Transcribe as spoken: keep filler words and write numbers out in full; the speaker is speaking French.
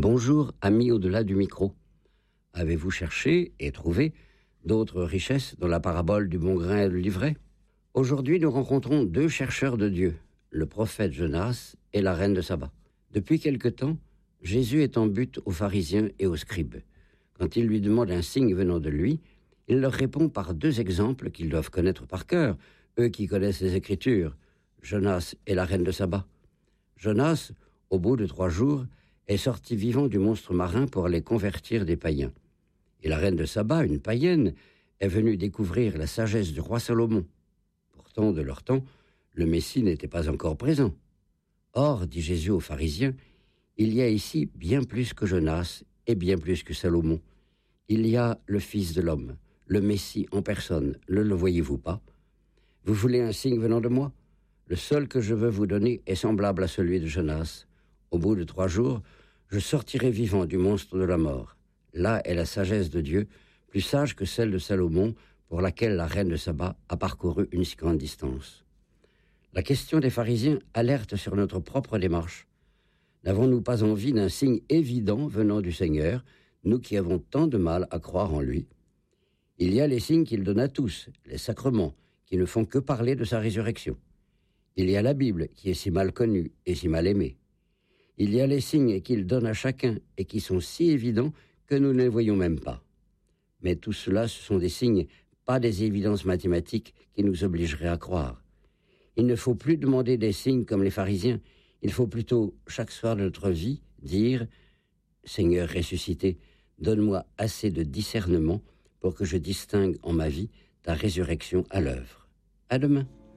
Bonjour, amis au-delà du micro. Avez-vous cherché et trouvé d'autres richesses dans la parabole du bon grain et le livret? Aujourd'hui, nous rencontrons deux chercheurs de Dieu, le prophète Jonas et la reine de Saba. Depuis quelque temps, Jésus est en butte aux pharisiens et aux scribes. Quand ils lui demandent un signe venant de lui, il leur répond par deux exemples qu'ils doivent connaître par cœur, eux qui connaissent les Écritures, Jonas et la reine de Saba. Jonas, au bout de trois jours, est sorti vivant du monstre marin pour aller convertir des païens. Et la reine de Saba, une païenne, est venue découvrir la sagesse du roi Salomon. Pourtant, de leur temps, le Messie n'était pas encore présent. Or, dit Jésus aux pharisiens, il y a ici bien plus que Jonas et bien plus que Salomon. Il y a le Fils de l'homme, le Messie en personne, ne le voyez-vous pas? Vous voulez un signe venant de moi? Le seul que je veux vous donner est semblable à celui de Jonas. Au bout de trois jours, je sortirai vivant du monstre de la mort. Là est la sagesse de Dieu, plus sage que celle de Salomon, pour laquelle la reine de Saba a parcouru une si grande distance. La question des pharisiens alerte sur notre propre démarche. N'avons-nous pas envie d'un signe évident venant du Seigneur, nous qui avons tant de mal à croire en lui? Il y a les signes qu'il donne à tous, les sacrements, qui ne font que parler de sa résurrection. Il y a la Bible, qui est si mal connue et si mal aimée. Il y a les signes qu'il donne à chacun et qui sont si évidents que nous ne les voyons même pas. Mais tout cela, ce sont des signes, pas des évidences mathématiques qui nous obligeraient à croire. Il ne faut plus demander des signes comme les pharisiens. Il faut plutôt, chaque soir de notre vie, dire « Seigneur ressuscité, donne-moi assez de discernement pour que je distingue en ma vie ta résurrection à l'œuvre. » À demain.